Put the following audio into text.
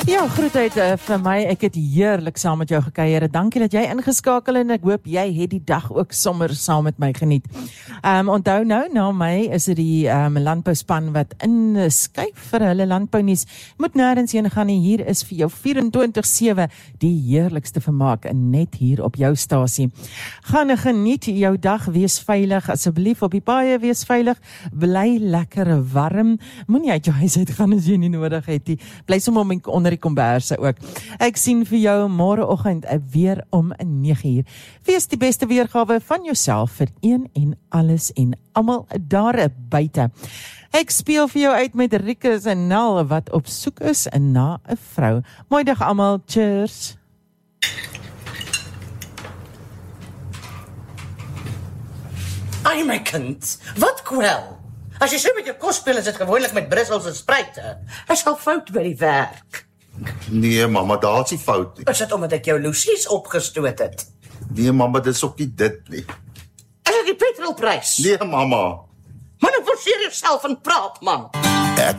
Ja, groetheid vir my. Ek het heerlik saam met jou gekuier. Dankie dat jy ingeskakel en ek hoop jy het die dag ook sommer saam met my geniet. Onthou nou, na my is dit die landbouspan wat inskuif vir hulle landbounuus. Moet nêrens heen gaan nie. Hier is vir jou 24/7 die heerlikste vermaak net hier op jou stasie. Gaan geniet jou dag, wees veilig. Asseblief op die paaie wees veilig. Bly lekker warm. Moenie uit jou huis uit gaan as jy nie nodig het nie. Bly sommer onder die komberse ook. Ek sien vir jou môreoggend weer om 9:00. Wees die beste weergawe van jouself vir een en alles en almal daar buite. Ek speel vir jou uit met Rikus en Nel wat op soek is na 'n vrou. Mooi dag almal. Cheers. Ai my kind, wat kwel? As jy so met jou kos speel, is dit gewoonlik met Brusselse spruite. Is al fout by die werk. Nee, mamma, daar is die fout nie. Is dit omdat ek jou Lucies opgestoot het? Nee, mamma, dit is ook nie dit nie. Is dit die petrolprys? Nee, mamma. Man, forceer jouself en praat, man. Ek